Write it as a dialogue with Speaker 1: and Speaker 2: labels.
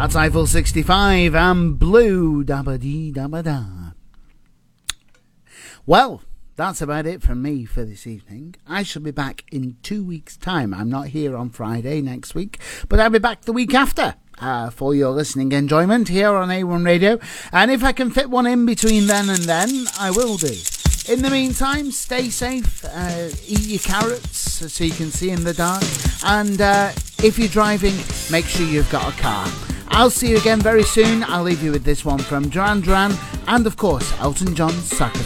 Speaker 1: That's Eiffel 65 and Blue Dabba Dee Dabba Da. Well, that's about it from me for this evening. I shall be back in 2 weeks' time. I'm not here on Friday next week, but I'll be back the week after for your listening enjoyment here on A1 Radio. And if I can fit one in between then and then, I will do. In the meantime, stay safe, eat your carrots so you can see in the dark, and if you're driving, make sure you've got a car. I'll see you again very soon. I'll leave you with this one from Duran Duran and, of course, Elton John's Sacrifice.